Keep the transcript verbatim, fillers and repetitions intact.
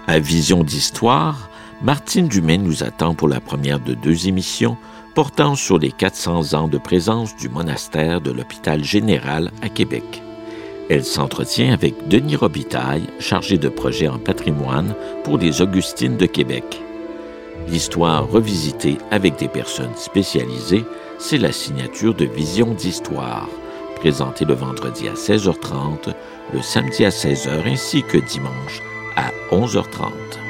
À Vision d'Histoire, Martine Dumais nous attend pour la première de deux émissions portant sur les quatre cents ans de présence du monastère de l'Hôpital général à Québec. Elle s'entretient avec Denis Robitaille, chargé de projet en patrimoine pour les Augustines de Québec. L'histoire revisitée avec des personnes spécialisées, c'est la signature de Vision d'Histoire, présentée le vendredi à seize heures trente, le samedi à seize heures ainsi que dimanche à onze heures trente.